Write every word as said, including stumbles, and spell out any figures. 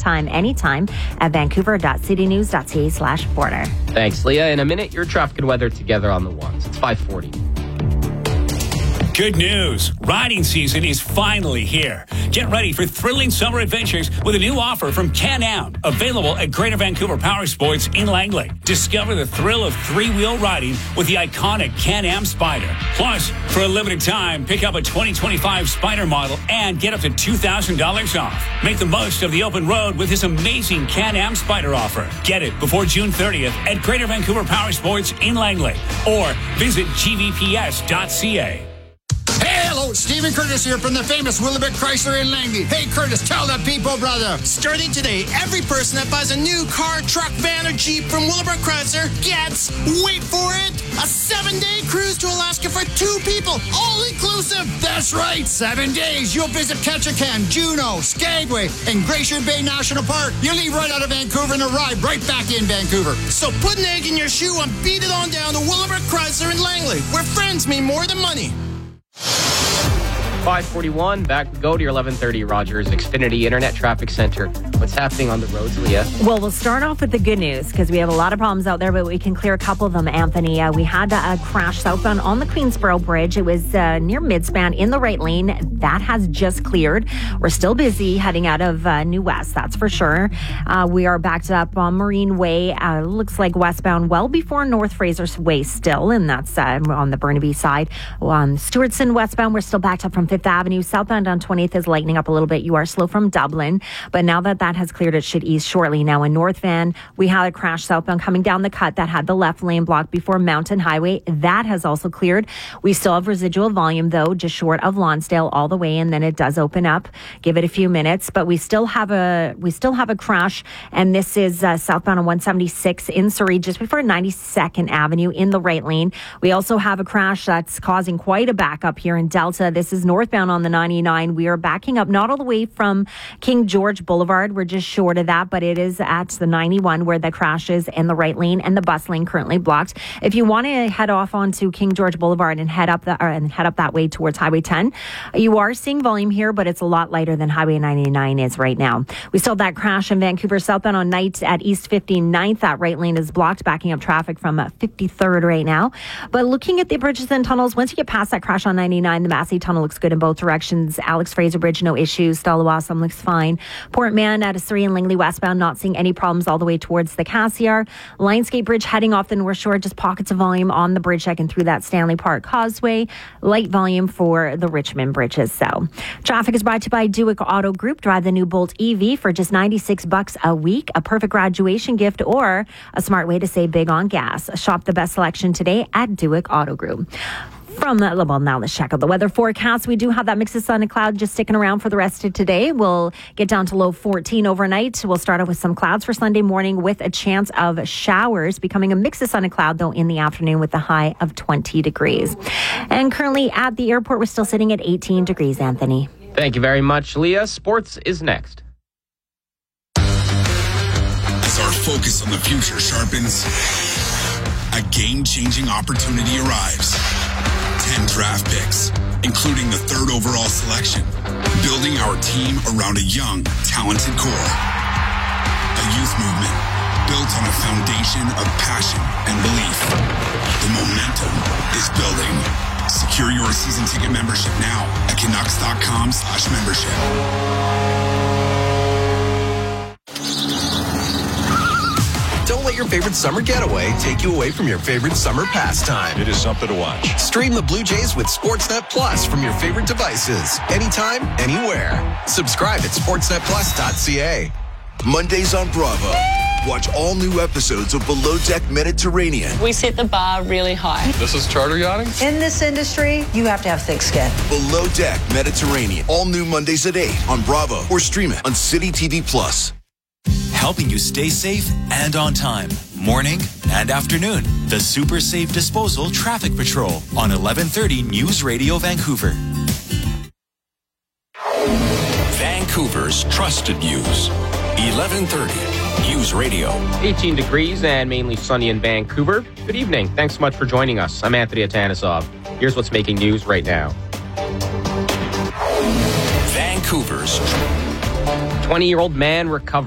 anytime, anytime at vancouver.citynews.ca slash border. Thanks, Leah. In a minute, your traffic and weather together on the ones. It's five forty. Good news. Riding season is finally here. Get ready for thrilling summer adventures with a new offer from Can-Am, available at Greater Vancouver Power Sports in Langley. Discover the thrill of three-wheel riding with the iconic Can-Am Spyder. Plus, for a limited time, pick up a twenty twenty-five Spyder model and get up to two thousand dollars off. Make the most of the open road with this amazing Can-Am Spyder offer. Get it before June thirtieth at Greater Vancouver Power Sports in Langley or visit g v p s dot c a. Hey, hello, Stephen Curtis here from the famous Willowbrook Chrysler in Langley. Hey, Curtis, tell the people, brother. Starting today, every person that buys a new car, truck, van, or Jeep from Willowbrook Chrysler gets, wait for it, a seven-day cruise to Alaska for two people, all inclusive. That's right, seven days. You'll visit Ketchikan, Juneau, Skagway, and Glacier Bay National Park. You leave right out of Vancouver and arrive right back in Vancouver. So put an egg in your shoe and beat it on down to Willowbrook Chrysler in Langley, where friends mean more than money. five forty-one, back we go to your eleven thirty Rogers Xfinity Internet Traffic Center. What's happening on the roads, Leah? Well, we'll start off with the good news because we have a lot of problems out there, but we can clear a couple of them, Anthony. Uh, we had a crash southbound on the Queensboro Bridge. It was uh, near midspan in the right lane. That has just cleared. We're still busy heading out of uh, New West, that's for sure. Uh, we are backed up on Marine Way. Uh, looks like westbound well before North Fraser's Way still, and that's uh, on the Burnaby side. On Stewartson westbound, we're still backed up from Fifth Avenue. Southbound on twentieth is lightening up a little bit. You are slow from Dublin, but now that that has cleared, it should ease shortly. Now in North Van, we had a crash southbound coming down the cut that had the left lane blocked before Mountain Highway. That has also cleared. We still have residual volume though, just short of Lonsdale all the way, and then it does open up. Give it a few minutes, but we still have a we still have a crash, and this is uh, southbound on one seventy-six in Surrey, just before ninety-second Avenue in the right lane. We also have a crash that's causing quite a backup here in Delta. This is northbound on the ninety-nine. We are backing up not all the way from King George Boulevard. We're just short of that, but it is at the ninety-one where the crash is in the right lane, and the bus lane currently blocked. If you want to head off onto King George Boulevard and head up the, or, and head up that way towards Highway ten, you are seeing volume here, but it's a lot lighter than Highway ninety-nine is right now. We saw that crash in Vancouver southbound on Knight at East fifty-ninth. That right lane is blocked, backing up traffic from uh, fifty-third right now. But looking at the bridges and tunnels, once you get past that crash on ninety-nine, the Massey Tunnel looks good in both directions. Alex Fraser Bridge, no issues. Stallawasam looks fine. Port Mann at a Surrey and Langley westbound, not seeing any problems all the way towards the Cassiar. Lionsgate Bridge heading off the North Shore, just pockets of volume on the bridge checking through that Stanley Park Causeway. Light volume for the Richmond bridges. So traffic is brought to you by Duick Auto Group. Drive the new Bolt E V for just ninety-six bucks a week. A perfect graduation gift or a smart way to save big on gas. Shop the best selection today at Duick Auto Group. From the, well, now let's check out the weather forecast. We do have that mix of sun and cloud just sticking around for the rest of today. We'll get down to low fourteen overnight. We'll start off with some clouds for Sunday morning with a chance of showers, becoming a mix of sun and cloud, though, in the afternoon with a high of twenty degrees. And currently at the airport, we're still sitting at eighteen degrees, Anthony. Thank you very much, Leah. Sports is next. As our focus on the future sharpens, a game-changing opportunity arrives. ten draft picks, including the third overall selection, building our team around a young, talented core. A youth movement built on a foundation of passion and belief. The momentum is building. Secure your season ticket membership now at Canucks.com slash membership. Don't let your favorite summer getaway take you away from your favorite summer pastime. It is something to watch. Stream the Blue Jays with Sportsnet Plus from your favorite devices. Anytime, anywhere. Subscribe at sportsnet plus dot c a. Mondays on Bravo. Watch all new episodes of Below Deck Mediterranean. We set the bar really high. This is charter yachting? In this industry, you have to have thick skin. Below Deck Mediterranean. All new Mondays at eight on Bravo or stream it on City T V Plus. Helping you stay safe and on time. Morning and afternoon. The Super Safe Disposal Traffic Patrol on eleven thirty News Radio Vancouver. Vancouver's trusted news. eleven thirty News Radio. eighteen degrees and mainly sunny in Vancouver. Good evening. Thanks so much for joining us. I'm Anthony Atanasov. Here's what's making news right now. Vancouver's twenty-year-old man recovered